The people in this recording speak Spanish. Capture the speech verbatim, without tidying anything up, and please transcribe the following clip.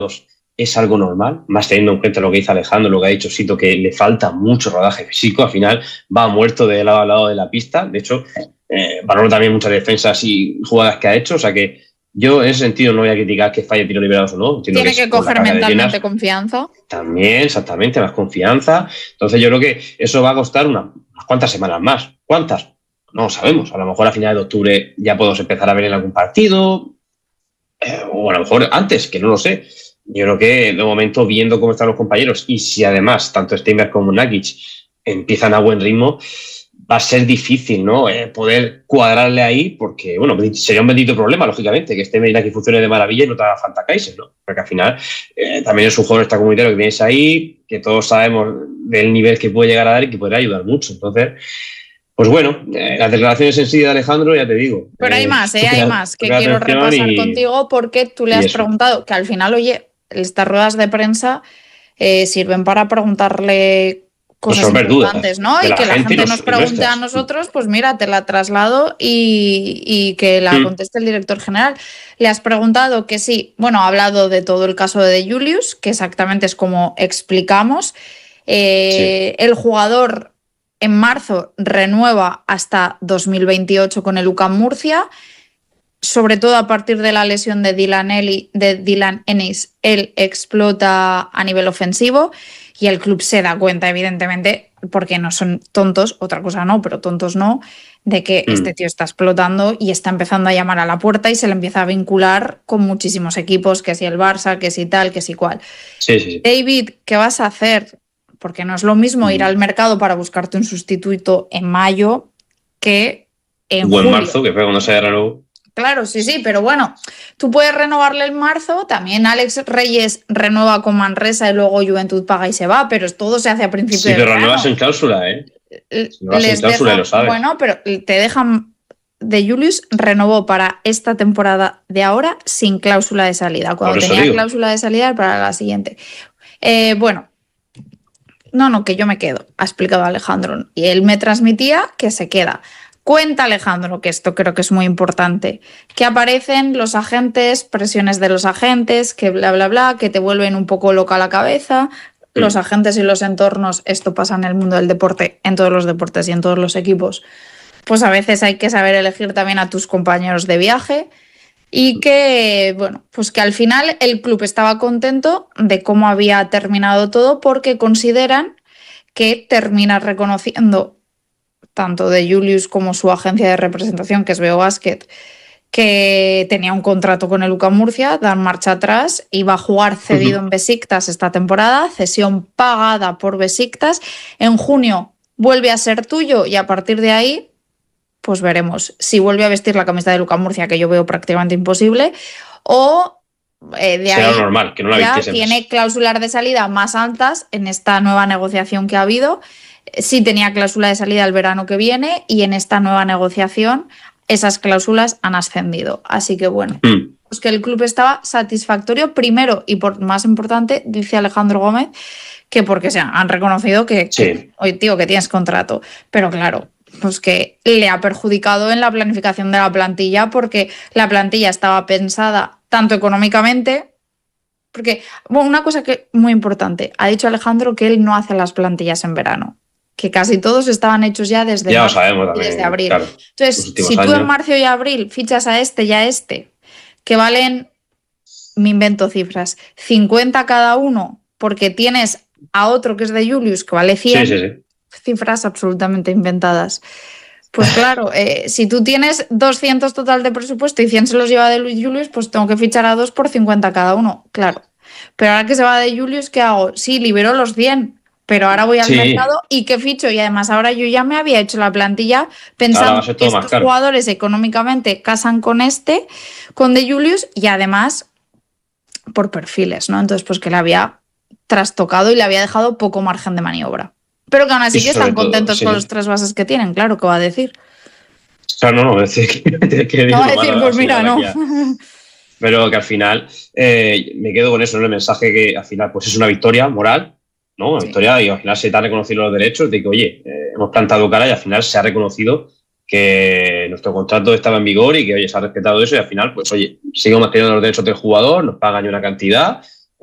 es algo normal, más teniendo en cuenta lo que dice Alejandro, lo que ha dicho Sito, que le falta mucho rodaje físico, al final va muerto de lado a lado de la pista. De hecho, eh, valoro también muchas defensas y jugadas que ha hecho, o sea que yo en ese sentido no voy a criticar que falle tiros liberados o no. Entiendo Tiene que, que coger mentalmente confianza. También, exactamente, más confianza. Entonces yo creo que eso va a costar una, unas cuantas semanas más. ¿Cuántas? No lo sabemos. A lo mejor a finales de octubre ya podemos empezar a ver en algún partido, eh, o a lo mejor antes, que no lo sé. Yo creo que de momento, viendo cómo están los compañeros y si además tanto Steinberg como Nakic empiezan a buen ritmo, va a ser difícil, ¿no? Eh, poder cuadrarle ahí, porque, bueno, sería un bendito problema, lógicamente, que Steinberg y Nakic funcione de maravilla y no te haga falta Kaiser, ¿no? Porque al final eh, también es un jugador extracomunitario que vienes ahí, que todos sabemos del nivel que puede llegar a dar y que podría ayudar mucho. Entonces, pues bueno, eh, las declaraciones en sí de Alejandro, ya te digo. Pero hay eh, más, ¿eh? Hay más que quiero repasar y, contigo porque tú le has eso. preguntado, que al final, oye, estas ruedas de prensa eh, sirven para preguntarle cosas importantes, ¿no? Y que la gente, gente nos pregunte nuestras. a nosotros, pues mira, te la traslado y, y que la mm. conteste el director general. Le has preguntado que sí, bueno, ha hablado de todo el caso de Julius, que exactamente es como explicamos. Eh, sí. El jugador en marzo renueva hasta dos mil veintiocho con el U C A M Murcia. Sobre todo a partir de la lesión de Dylan, Eli, de Dylan Ennis, él explota a nivel ofensivo y el club se da cuenta, evidentemente, porque no son tontos, otra cosa no, pero tontos no, de que mm. este tío está explotando y está empezando a llamar a la puerta y se le empieza a vincular con muchísimos equipos, que si el Barça, que si tal, que si cual. Sí, sí, sí. David, ¿qué vas a hacer? Porque no es lo mismo mm. ir al mercado para buscarte un sustituto en mayo que en julio. O en julio. marzo, que fue cuando se renovó. Claro, sí, sí, pero bueno, tú puedes renovarle en marzo, también Alex Reyes renueva con Manresa y luego Juventud paga y se va, pero todo se hace a principios sí, de verano. Sí, pero renuevas en cláusula, ¿eh? Renuevas en cláusula deja, y lo sabes. Bueno, pero te dejan... De Julius renovó para esta temporada de ahora sin cláusula de salida. Cuando tenía digo. cláusula de salida para la siguiente. Eh, bueno, no, no, que yo me quedo, ha explicado Alejandro. Y él me transmitía que se queda. Cuenta Alejandro, que esto creo que es muy importante, que aparecen los agentes, presiones de los agentes, que bla, bla, bla, que te vuelven un poco loca la cabeza. Mm. Los agentes y los entornos, esto pasa en el mundo del deporte, en todos los deportes y en todos los equipos. Pues a veces hay que saber elegir también a tus compañeros de viaje y que, bueno, pues que al final el club estaba contento de cómo había terminado todo porque consideran que termina reconociendo tanto de Julius como su agencia de representación, que es Veo Basket, que tenía un contrato con el U C A M Murcia, dan marcha atrás, iba a jugar cedido uh-huh. en Besiktas esta temporada, cesión pagada por Besiktas, en junio vuelve a ser tuyo y a partir de ahí, pues veremos si vuelve a vestir la camiseta del U C A M Murcia, que yo veo prácticamente imposible, o eh, de Será ahí normal, que no la ya tiene cláusulas de salida más altas en esta nueva negociación que ha habido. Sí tenía cláusula de salida el verano que viene y en esta nueva negociación esas cláusulas han ascendido. Así que bueno, mm. pues que el club estaba satisfactorio primero y por más importante, dice Alejandro Gómez, que porque se han reconocido que, sí. que oye tío, que tienes contrato. Pero claro, pues que le ha perjudicado en la planificación de la plantilla porque la plantilla estaba pensada tanto económicamente. Porque, bueno, una cosa que muy importante, ha dicho Alejandro que él no hace las plantillas en verano. Que casi todos estaban hechos ya desde, ya marzo, sabemos también, desde abril. Claro, Entonces, si tú años. en marzo y abril fichas a este y a este, que valen, me invento cifras, cincuenta cada uno, porque tienes a otro que es de Julius, que vale cien, sí, sí, sí. Cifras absolutamente inventadas. Pues claro, eh, si tú tienes doscientos total de presupuesto y cien se los lleva de Julius, pues tengo que fichar a dos por cincuenta cada uno, claro. Pero ahora que se va de Julius, ¿qué hago? Sí, libero los cien. Pero ahora voy al sí. mercado y ¿qué ficho? Y además ahora yo ya me había hecho la plantilla pensando que estos caro. jugadores económicamente casan con este, con De Julius y además por perfiles, ¿no? Entonces pues que le había trastocado y le había dejado poco margen de maniobra. Pero que aún así que están todo, contentos sí. con los tres bases que tienen, claro, ¿qué va a decir? Claro, no, no, es decir, que, que no va a decir, pues mira, no. Pero que al final eh, me quedo con eso, ¿no? El mensaje que al final pues es una victoria moral, ¿no? Una sí. victoria y al final se te han reconocido los derechos de que, oye, eh, hemos plantado cara y al final se ha reconocido que nuestro contrato estaba en vigor y que, oye, se ha respetado eso y al final, pues, oye, seguimos manteniendo los derechos del jugador, nos pagan una cantidad